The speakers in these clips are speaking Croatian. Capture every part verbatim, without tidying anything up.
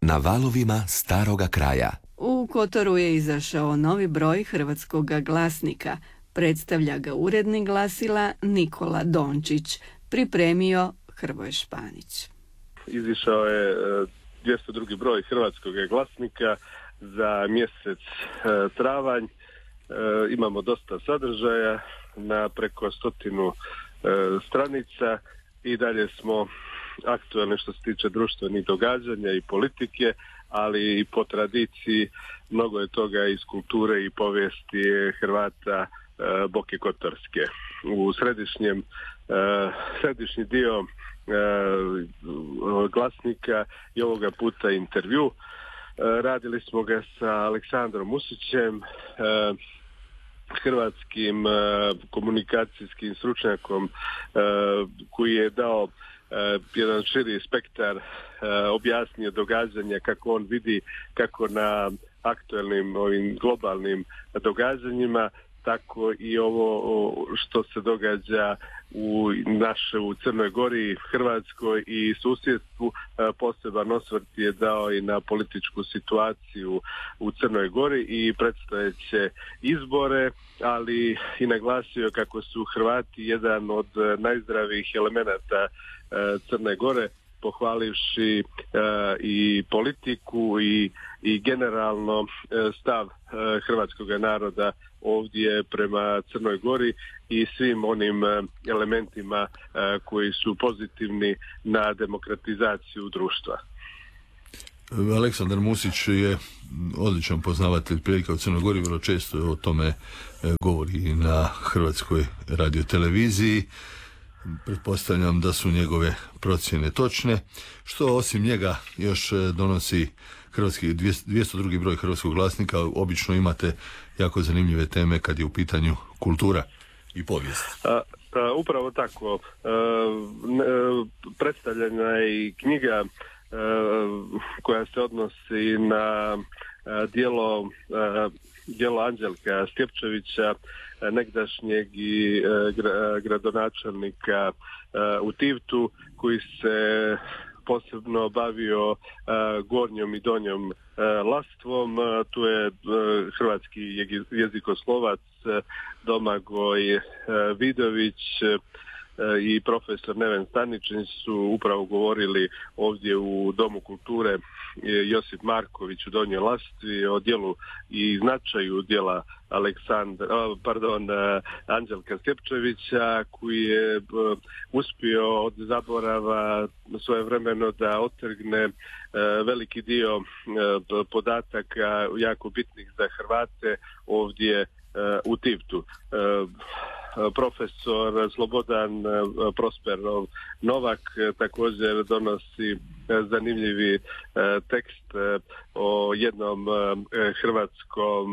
na valovima staroga kraja. U Kotoru je izašao novi broj Hrvatskog glasnika. Predstavlja ga urednik glasila Nikola Dončić. Pripremio Hrvoje Španić. Izišao je dvjesto drugi broj Hrvatskog glasnika za mjesec travanj. E, imamo dosta sadržaja na preko stotinu e, stranica i dalje smo aktualni što se tiče društvenih događanja i politike, ali i po tradiciji mnogo je toga iz kulture i povijesti Hrvata e, Boke Kotorske. U središnjem e, središnji dio e, glasnika i ovoga puta intervju. Radili smo ga sa Aleksandrom Musićem, hrvatskim komunikacijskim stručnjakom koji je dao jedan širi spektar, objasnio događanja kako on vidi, kako na aktualnim ovim globalnim događanjima, tako i ovo što se događa u našoj u Crnoj Gori, Hrvatskoj i susjedstvu. Poseban osvrt je dao i na političku situaciju u Crnoj Gori i predstojeće izbore, ali i naglasio kako su Hrvati jedan od najzdravijih elemenata Crne Gore, pohvalivši uh, i politiku i, i generalno uh, stav uh, hrvatskog naroda ovdje prema Crnoj Gori i svim onim uh, elementima uh, koji su pozitivni na demokratizaciju društva. Aleksandar Musić je odličan poznavatelj prilika u Crnoj Gori, vrlo često o tome govori na Hrvatskoj radioteleviziji. Pretpostavljam da su njegove procjene točne, što osim njega još donosi hrvatski dvjesto drugi broj Hrvatskog glasnika. Obično imate jako zanimljive teme kad je u pitanju kultura i povijest. A, a, upravo tako. A, ne, predstavljena je i knjiga a, koja se odnosi na a, dijelo, a, dijelo Anđelka Stjepčevića, negdašnjeg i gra, gradonačelnika u Tivtu, koji se posebno bavio uh, gornjom i donjom uh, lastvom. Uh, tu je uh, hrvatski jezikoslovac uh, Domagoj uh, Vidović uh, i profesor Neven Staničin su upravo govorili ovdje u Domu kulture Josip Marković u Donjoj Lastvi o djelu i značaju djela Aleksandra, pardon, Anđelka Stjepčevića, koji je uspio od zaborava svojevremeno da otrgne veliki dio podataka jako bitnih za Hrvate ovdje u Tivtu. Profesor Slobodan Prosperov Novak također donosi zanimljivi tekst o jednom hrvatskom,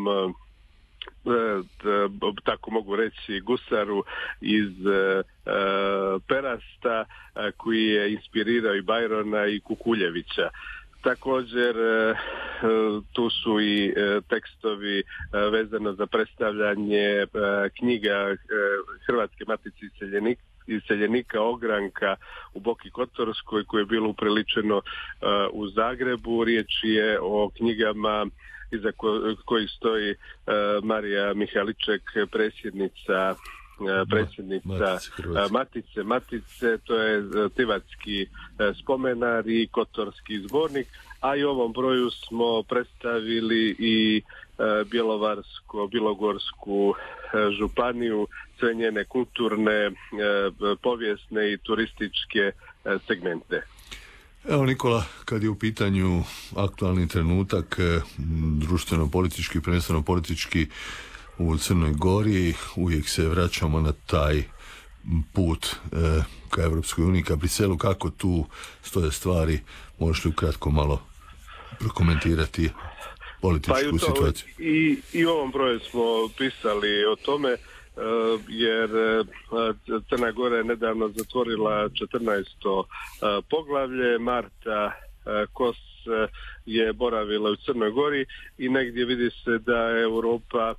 tako mogu reći, gusaru iz Perasta, koji je inspirirao i Bajrona i Kukuljevića. Također tu su i tekstovi vezano za predstavljanje knjiga Hrvatske matice iseljenika, iseljenika Ogranka u Boki Kotorskoj, koje je bilo upriličeno u Zagrebu. Riječ je o knjigama iza kojih stoji Marija Mihaliček, predsjednica predsjednica Matice, Matice, to je Tivatski spomenar i Kotorski zbornik, a i u ovom broju smo predstavili i Bjelovarsko, Bilogorsku županiju, sve njene kulturne, povijesne i turističke segmente. Evo Nikola, kad je u pitanju aktualni trenutak, društveno-politički, prvenstveno politički u Crnoj Gori, uvijek se vraćamo na taj put e, ka Evropskoj uniji, ka Briselu. Kako tu stoje stvari? Možeš li ukratko malo prokomentirati političku pa i to, situaciju? I, I u ovom broju smo pisali o tome, e, jer e, Crna Gora je nedavno zatvorila četrnaesto e, poglavlje. Marta e, Kos je boravila u Crnoj Gori i negdje vidi se da Europa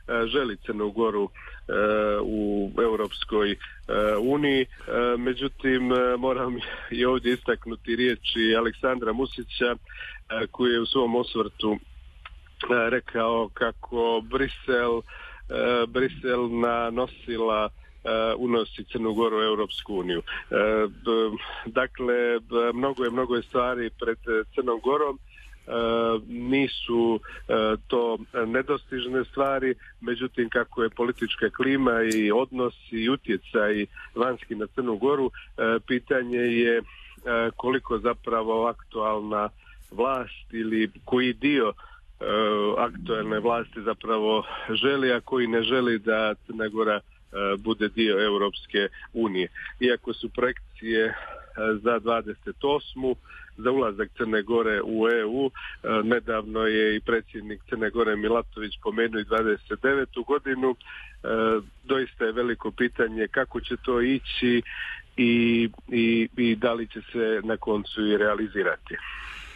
želi Crnu Goru u Europskoj uniji. Međutim, moram i ovdje istaknuti riječi Aleksandra Musića koji je u svom osvrtu rekao kako Brisel, Brisel nanosila unosi Crnu Goru u Europsku uniju. Dakle, mnogo je, mnogo je stvari pred Crnom Gorom. Nisu to nedostižne stvari, međutim kako je politička klima i odnos i utjecaj vanjski na Crnu Goru, pitanje je koliko zapravo aktualna vlast ili koji dio aktualne vlasti zapravo želi, a koji ne želi da Crna Gora bude dio Europske unije. Iako su projekcije za dvadeset osmu za ulazak Crne Gore u E U, nedavno je i predsjednik Crne Gore Milatović pomenuo i dvadeset devetu godinu. Doista je veliko pitanje kako će to ići i, i, i da li će se na koncu i realizirati.